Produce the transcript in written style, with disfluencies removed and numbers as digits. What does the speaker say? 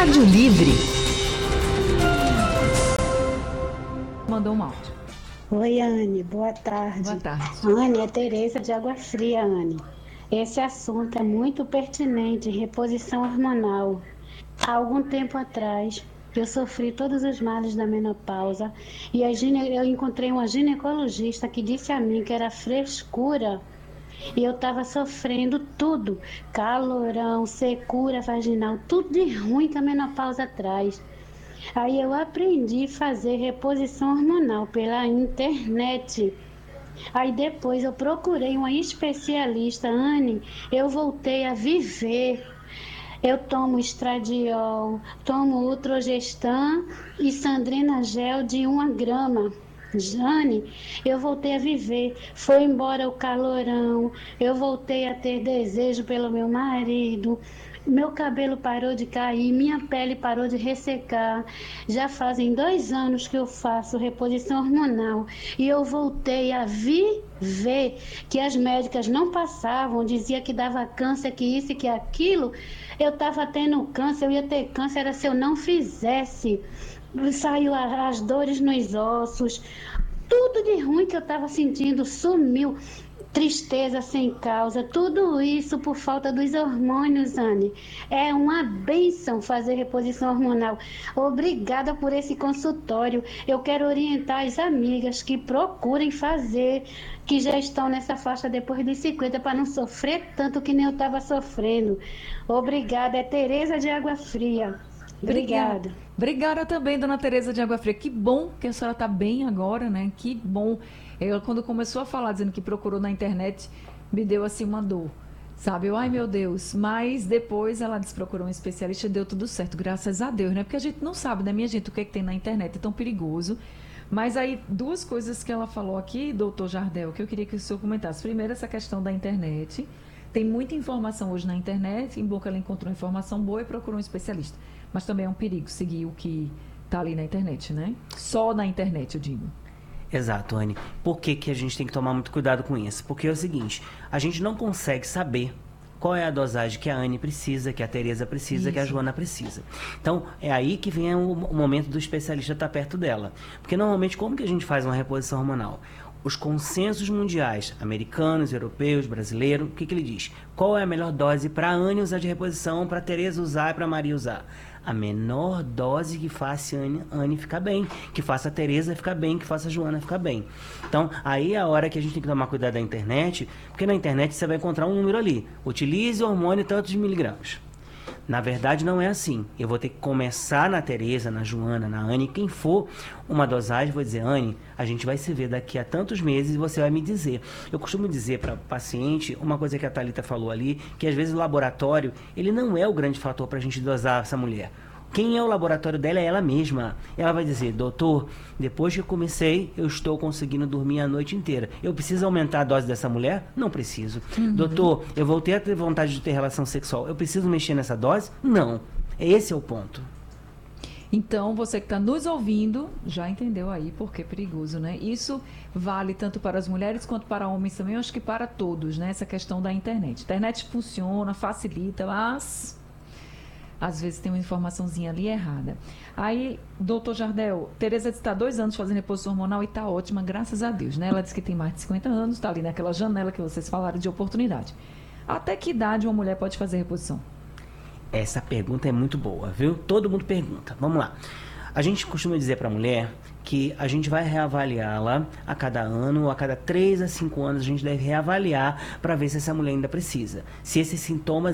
Rádio Livre. Mandou um áudio. Oi, Anne, boa tarde. Boa tarde. Anne, é Tereza de Água Fria, Anne. Esse assunto é muito pertinente, reposição hormonal. Há algum tempo atrás, eu sofri todos os males da menopausa e eu encontrei uma ginecologista que disse a mim que era frescura e eu estava sofrendo tudo, calorão, secura vaginal, tudo de ruim que a menopausa traz. Aí eu aprendi a fazer reposição hormonal pela internet. Aí depois eu procurei uma especialista, Anne, eu voltei a viver. Eu tomo estradiol, tomo Utrogestan e Sandrina Gel de 1 grama. Jane, eu voltei a viver, foi embora o calorão, eu voltei a ter desejo pelo meu marido, meu cabelo parou de cair, minha pele parou de ressecar. Já fazem 2 anos que eu faço reposição hormonal e eu voltei a viver, que as médicas não passavam, dizia que dava câncer, que isso e que aquilo. Eu estava tendo câncer, eu ia ter câncer, era se eu não fizesse. Saiu as dores nos ossos, tudo de ruim que eu estava sentindo sumiu, tristeza sem causa, tudo isso por falta dos hormônios, Anne. É uma bênção fazer reposição hormonal. Obrigada por esse consultório. Eu quero orientar as amigas que procurem fazer, que já estão nessa faixa depois dos 50, para não sofrer tanto que nem eu estava sofrendo. Obrigada, é Tereza de Água Fria. Obrigada. Obrigada também, dona Tereza de Água Fria. Que bom que a senhora está bem agora, né? Que bom. Ela, quando começou a falar, dizendo que procurou na internet, me deu assim uma dor, sabe? Ai, meu Deus. Mas depois ela disse, procurou um especialista e deu tudo certo, graças a Deus, né? Porque a gente não sabe, né, minha gente, o que é que tem na internet. É tão perigoso. Mas aí, 2 coisas que ela falou aqui, doutor Jardel, que eu queria que o senhor comentasse. Primeiro, essa questão da internet. Tem muita informação hoje na internet, em bom que ela encontrou informação boa e procurou um especialista. Mas também é um perigo seguir o que está ali na internet, né? Só na internet, eu digo. Exato, Anne. Por que que a gente tem que tomar muito cuidado com isso? Porque é o seguinte, a gente não consegue saber qual é a dosagem que a Anne precisa, que a Tereza precisa, que a Joana precisa. Então, é aí que vem o momento do especialista estar perto dela. Porque normalmente, como que a gente faz uma reposição hormonal? Os consensos mundiais, americanos, europeus, brasileiros, o que que ele diz? Qual é a melhor dose para a Anne usar de reposição, para a Tereza usar e para a Maria usar? A menor dose que faça a Anne ficar bem, que faça a Tereza ficar bem, que faça a Joana ficar bem. Então, aí é a hora que a gente tem que tomar cuidado da internet, porque na internet você vai encontrar um número ali. Utilize o hormônio tantos de miligramas. Na verdade, não é assim. Eu vou ter que começar na Tereza, na Joana, na Anne, quem for, uma dosagem, vou dizer, Anne, a gente vai se ver daqui a tantos meses e você vai me dizer. Eu costumo dizer para paciente, uma coisa que a Thalita falou ali, que às vezes o laboratório, ele não é o grande fator para a gente dosar essa mulher. Quem é o laboratório dela é ela mesma. Ela vai dizer, doutor, depois que eu comecei, eu estou conseguindo dormir a noite inteira. Eu preciso aumentar a dose dessa mulher? Não preciso. Doutor, eu voltei a ter vontade de ter relação sexual. Eu preciso mexer nessa dose? Não. Esse é o ponto. Então, você que está nos ouvindo, já entendeu aí por que é perigoso, né? Isso vale tanto para as mulheres quanto para homens também, eu acho que para todos, né? Essa questão da internet. A internet funciona, facilita, mas às vezes tem uma informaçãozinha ali errada. Aí, doutor Jardel, Tereza está há 2 anos fazendo reposição hormonal e está ótima, graças a Deus, né? Ela disse que tem mais de 50 anos, está ali naquela janela que vocês falaram de oportunidade. Até que idade uma mulher pode fazer reposição? Essa pergunta é muito boa, viu? Todo mundo pergunta. Vamos lá. A gente costuma dizer para a mulher que a gente vai reavaliá-la a cada ano, ou a cada 3 a 5 anos, a gente deve reavaliar para ver se essa mulher ainda precisa. Se esses sintomas